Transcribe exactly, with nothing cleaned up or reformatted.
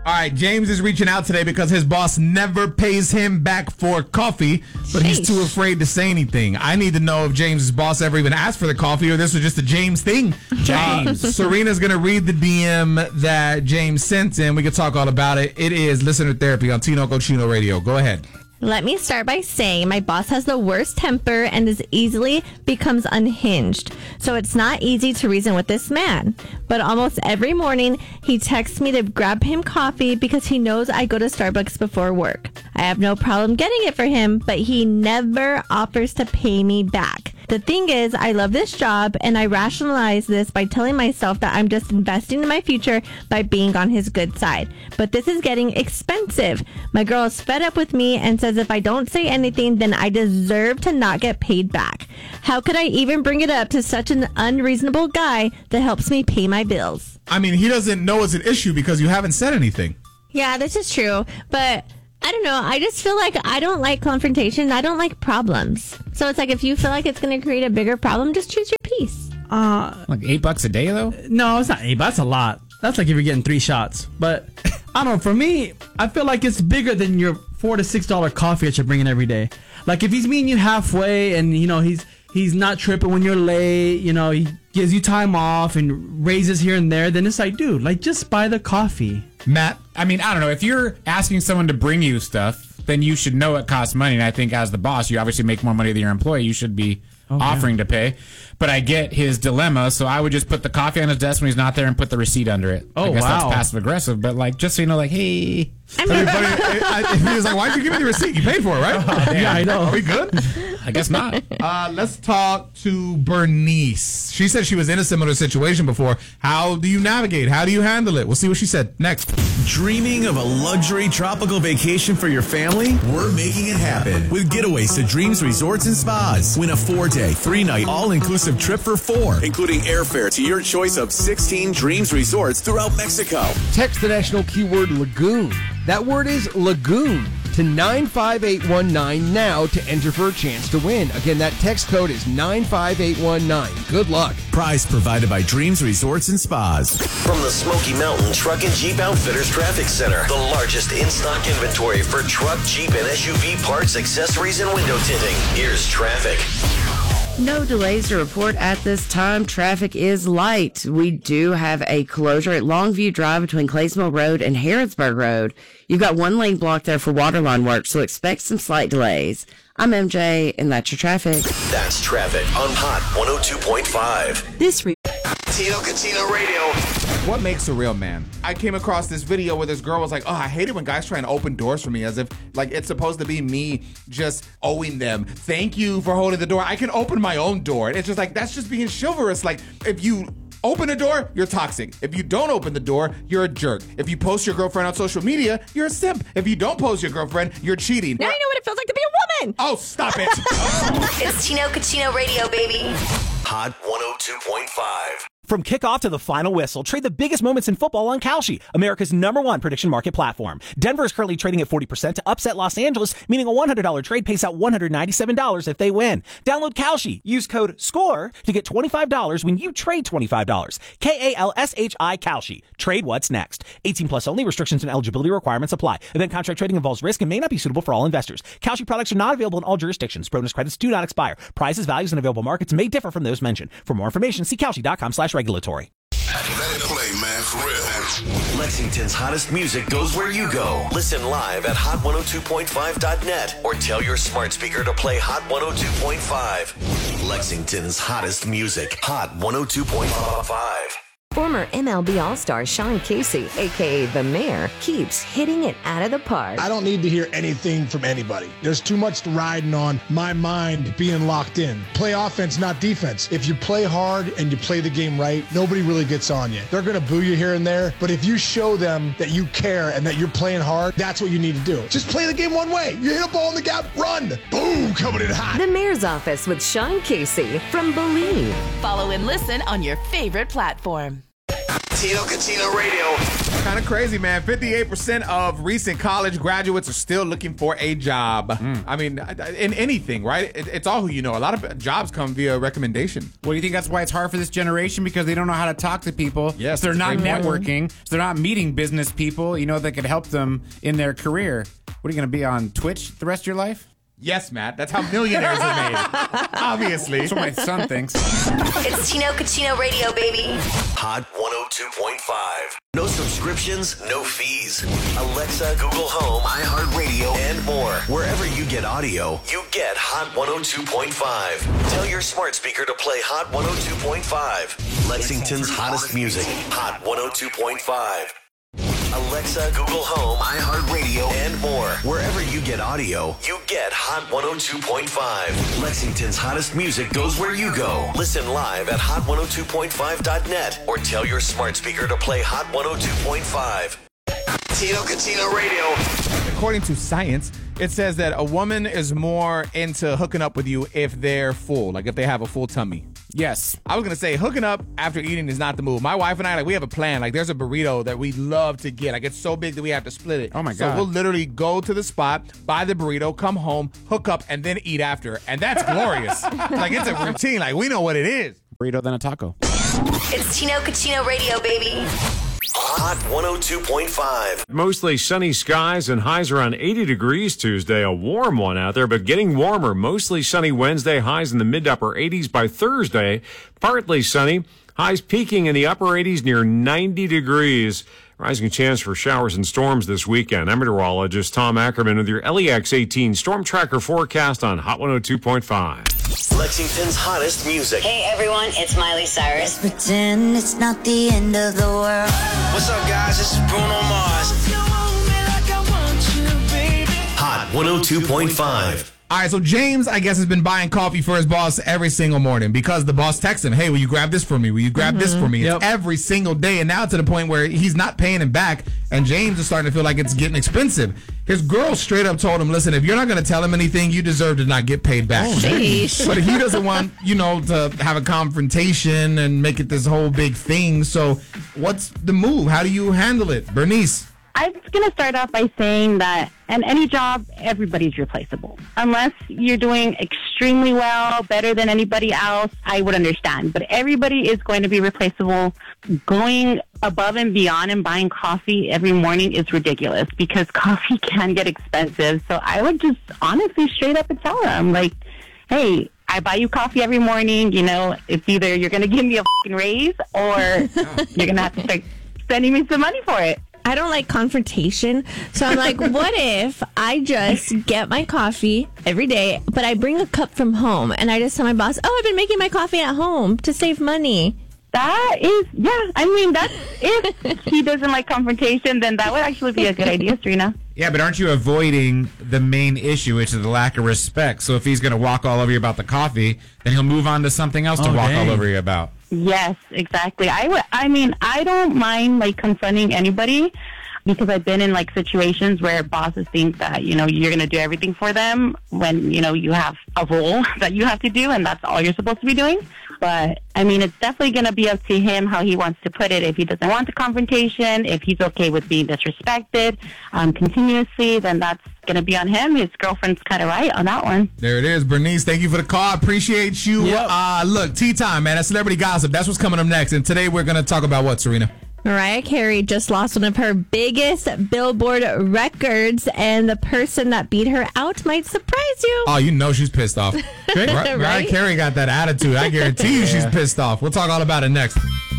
All right, James is reaching out today because his boss never pays him back for coffee, but he's too afraid to say anything. I need to know if James's boss ever even asked for the coffee or this was just a James thing. James. Uh, Serena's going to read the D M that James sent in. We can talk all about it. It is Listener Therapy on Tino Cochino Radio. Go ahead. Let me start by saying my boss has the worst temper and is easily becomes unhinged. So it's not easy to reason with this man. But almost every morning, he texts me to grab him coffee because he knows I go to Starbucks before work. I have no problem getting it for him, but he never offers to pay me back. The thing is, I love this job, and I rationalize this by telling myself that I'm just investing in my future by being on his good side. But this is getting expensive. My girl is fed up with me and says if I don't say anything, then I deserve to not get paid back. How could I even bring it up to such an unreasonable guy that helps me pay my bills? I mean, he doesn't know it's an issue because you haven't said anything. Yeah, this is true, but I don't know. I just feel like I don't like confrontation. I don't like problems. So it's like if you feel like it's going to create a bigger problem, just choose your peace. Uh, like eight bucks a day, though? No, it's not eight, but that's a lot. That's like if you're getting three shots. But I don't know. For me, I feel like it's bigger than your four to six dollar coffee that you're bringing every day. Like if he's meeting you halfway and, you know, he's he's not tripping when you're late, you know, he gives you time off and raises here and there, then it's like, dude, like just buy the coffee. Matt, I mean, I don't know. If you're asking someone to bring you stuff, then you should know it costs money. And I think as the boss, you obviously make more money than your employee. You should be oh, offering yeah. to pay. But I get his dilemma, so I would just put the coffee on his desk when he's not there and put the receipt under it. Oh, I guess wow. that's passive aggressive, but like just so you know, like, hey. I mean, Everybody, he was like, why'd you give me the receipt? You paid for it, right? Oh, yeah, I know. Are we good? I guess not. Uh, let's talk to Bernice. She said she was in a similar situation before. How do you navigate? How do you handle it? We'll see what she said next. Dreaming of a luxury tropical vacation for your family? We're making it happen with Getaways to Dreams Resorts and Spas. Win a four-day, three-night, all-inclusive trip for four, including airfare to your choice of sixteen Dreams Resorts throughout Mexico. Text the national keyword Lagoon. That word is Lagoon to nine five eight one nine now to enter for a chance to win. Again, that text code is nine five eight one nine. Good luck. Prize provided by Dreams Resorts and Spas. From the Smoky Mountain Truck and Jeep Outfitters Traffic Center, the largest in-stock inventory for truck, Jeep, and S U V parts, accessories, and window tinting. Here's traffic. No delays to report at this time. Traffic is light. We do have a closure at Longview Drive between Claysville Road and Harrodsburg Road. You've got one lane blocked there for waterline work, so expect some slight delays. I'm M J, and that's your traffic. That's traffic on Hot one oh two point five. This re- Tino Cochino Radio. What makes a real man? I came across this video where this girl was like, oh, I hate it when guys try and open doors for me as if like it's supposed to be me just owing them. Thank you for holding the door. I can open my own door. And it's just like, that's just being chivalrous. Like if you open a door, you're toxic. If you don't open the door, you're a jerk. If you post your girlfriend on social media, you're a simp. If you don't post your girlfriend, you're cheating. Now you know what it feels like to be a woman. Oh, stop it. It's Tino Cochino Radio, baby. Hot one oh two point five. From kickoff to the final whistle, trade the biggest moments in football on Kalshi, America's number one prediction market platform. Denver is currently trading at forty percent to upset Los Angeles, meaning a one hundred dollars trade pays out one hundred ninety-seven dollars if they win. Download Kalshi. Use code SCORE to get twenty-five dollars when you trade twenty-five dollars. K A L S H I Kalshi. Trade what's next. eighteen plus only. Restrictions and eligibility requirements apply. Event contract trading involves risk and may not be suitable for all investors. Kalshi products are not available in all jurisdictions. Bonus credits do not expire. Prices, values, and available markets may differ from those mentioned. For more information, see Kalshi.com slash regulatory. Let it play, man, for real. Lexington's hottest music goes where you go. Listen live at hot one oh two point five dot net or tell your smart speaker to play Hot one oh two point five. Lexington's hottest music, Hot one oh two point five. Former M L B All-Star Sean Casey, a k a. The Mayor, keeps hitting it out of the park. I don't need to hear anything from anybody. There's too much riding on my mind being locked in. Play offense, not defense. If you play hard and you play the game right, nobody really gets on you. They're going to boo you here and there, but if you show them that you care and that you're playing hard, that's what you need to do. Just play the game one way. You hit a ball in the gap, run. Boom, coming in hot. The Mayor's Office with Sean Casey from Believe. Follow and listen on your favorite platform. Tino Cucino Radio. Kind of crazy, man. fifty-eight percent of recent college graduates are still looking for a job. Mm. I mean, in anything, right? It, it's all who you know. A lot of jobs come via recommendation. Well, do you think that's why it's hard for this generation? Because they don't know how to talk to people. Yes, so they're not networking. Point. So they're not meeting business people, you know, that could help them in their career. What are you going to be on Twitch the rest of your life? Yes, Matt. That's how millionaires are made. Obviously. That's what my son thinks. It's Tino Cucino Radio, baby. Hot one oh two point five. No subscriptions, no fees. Alexa, Google Home, iHeartRadio, and more. Wherever you get audio, you get Hot one oh two point five. Tell your smart speaker to play Hot one oh two point five. Lexington's hottest music. Hot one oh two point five. Alexa, Google Home, iHeartRadio, and more. Wherever you get audio, you get Hot one oh two point five. Lexington's hottest music goes where you go. Listen live at hot one oh two point five dot net or tell your smart speaker to play Hot one oh two point five. Tino Cucino Radio. According to science, it says that a woman is more into hooking up with you if they're full, like if they have a full tummy. Yes. I was going to say hooking up after eating is not the move. My wife and I, like, we have a plan. Like, there's a burrito that we love to get. Like, it's so big that we have to split it. Oh, my so God. So we'll literally go to the spot, buy the burrito, come home, hook up, and then eat after. And that's glorious. Like, it's a routine. Like, we know what it is. Burrito, then a taco. It's Tino Cucino Radio, baby. Hot one oh two point five. Mostly sunny skies and highs around eighty degrees Tuesday. A warm one out there, but getting warmer. Mostly sunny Wednesday, highs in the mid to upper eighties by Thursday. Partly sunny, highs peaking in the upper eighties near ninety degrees. Rising chance for showers and storms this weekend. I'm meteorologist Tom Ackerman with your L E X eighteen Storm Tracker forecast on Hot one oh two point five. Lexington's hottest music. Hey everyone, it's Miley Cyrus. Let's pretend it's not the end of the world. What's up, guys? This is Bruno Mars. Hot one oh two point five. All right, so James, I guess, has been buying coffee for his boss every single morning because the boss texts him, hey, will you grab this for me? Will you grab mm-hmm. this for me? Yep. It's every single day, and now to the point where he's not paying him back, and James is starting to feel like it's getting expensive. His girl straight up told him, listen, if you're not going to tell him anything, you deserve to not get paid back. Oh, but he doesn't want, you know, to have a confrontation and make it this whole big thing. So what's the move? How do you handle it? Bernice? I'm going to start off by saying that in any job, everybody's replaceable. Unless you're doing extremely well, better than anybody else, I would understand. But everybody is going to be replaceable. Going above and beyond and buying coffee every morning is ridiculous because coffee can get expensive. So I would just honestly straight up and tell them, like, hey, I buy you coffee every morning. You know, it's either you're going to give me a fucking raise or you're going to have to start spending me some money for it. I don't like confrontation. So I'm like, what if I just get my coffee every day, but I bring a cup from home and I just tell my boss, oh, I've been making my coffee at home to save money. That is, yeah. I mean, that's if he doesn't like confrontation, then that would actually be a good idea, Serena. Yeah, but aren't you avoiding the main issue, which is the lack of respect? So if he's going to walk all over you about the coffee, then he'll move on to something else to oh, walk dang. all over you about. Yes, exactly. I would. I mean, I don't mind like confronting anybody because I've been in like situations where bosses think that, you know, you're going to do everything for them when, you know, you have a role that you have to do and that's all you're supposed to be doing. But I mean, it's definitely going to be up to him how he wants to put it. If he doesn't want the confrontation, if he's okay with being disrespected um, continuously, then that's going to be on him. His girlfriend's kind of right on that one. There it is. Bernice, thank you for the call. Appreciate you. Yep. Uh, look, tea time, man. That's celebrity gossip. That's what's coming up next. And today we're going to talk about what, Serena? Mariah Carey just lost one of her biggest Billboard records, and the person that beat her out might surprise you. Oh, you know she's pissed off. Right? Mariah Right? Carey got that attitude. I guarantee you she's pissed off. We'll talk all about it next.